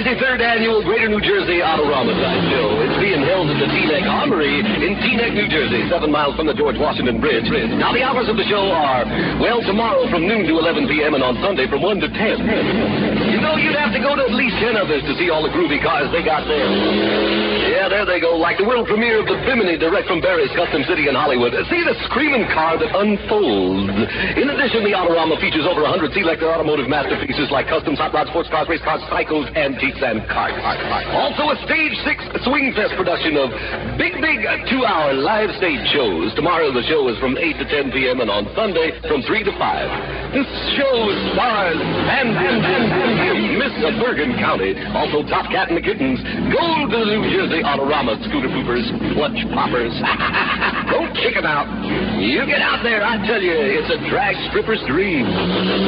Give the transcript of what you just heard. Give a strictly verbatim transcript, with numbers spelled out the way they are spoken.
fifty-third Annual Greater New Jersey Autorama Show. It's being held at the Teaneck Armory in Teaneck, New Jersey, seven miles from the George Washington Bridge. Now, the hours of the show are, well, tomorrow from noon to eleven p.m. and on Sunday from one to ten. You know, you'd have to go to at least ten others to see all the groovy cars they got there. Yeah, there they go, like the world premiere of the Bimini direct from Barry's Custom City in Hollywood. See the screaming car that unfolds. In addition, the Autorama features over one hundred selected automotive masterpieces like customs, hot rods, sports cars, race cars, cycles, antiques, and karts. Also, a Stage six Swing Fest production of big, big two-hour live stage shows. Tomorrow, the show is from eight to ten p.m. and on Sunday from three to five. This show stars and, and, and, and Miss Bergen County. Also, Top Cat and the Kittens. Gold to the New Jersey Autorama scooter poopers, clutch poppers. Don't kick 'em out. You get out there, I tell you, it's a drag stripper's dream.